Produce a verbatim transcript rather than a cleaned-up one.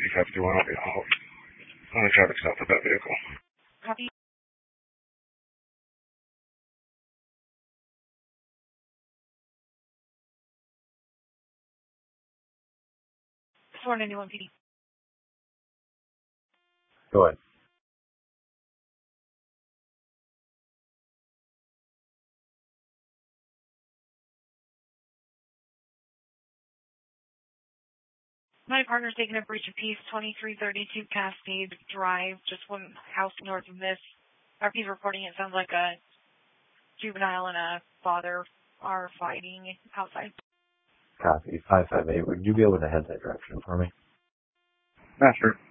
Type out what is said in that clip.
five fifty-one, I'll be out on a traffic stop with that vehicle. Copy. four ninety-one P D. Go ahead. My partner's taking a breach of peace, twenty-three thirty-two Cascade Drive, just one house north of this. R P's reporting it sounds like a juvenile and a father are fighting outside. Copy. five five eight. Would you be able to head that direction for me? Master.